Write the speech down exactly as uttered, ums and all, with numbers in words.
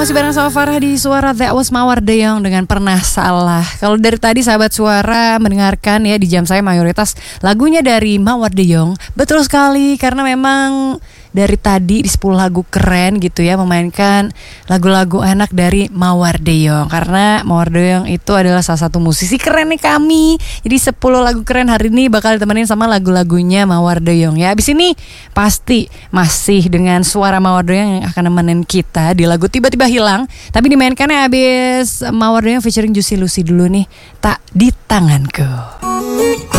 Masih bareng sama Farah di Suara That Was Mawar De Jong dengan Pernah Salah. Kalau dari tadi sahabat Suara mendengarkan ya di jam saya mayoritas lagunya dari Mawar De Jong. Betul sekali, karena memang dari tadi di sepuluh lagu keren gitu ya, memainkan lagu-lagu enak dari Mawar De Jong. Karena Mawar De Jong itu adalah salah satu musisi keren nih kami. Jadi sepuluh lagu keren hari ini bakal ditemenin sama lagu-lagunya Mawar De Jong ya. Abis ini pasti masih dengan suara Mawar De Jong yang akan nemenin kita di lagu Tiba-Tiba Hilang. Tapi dimainkannya abis Mawar De Jong featuring Juicy Lucy dulu nih, Tak di Tanganku.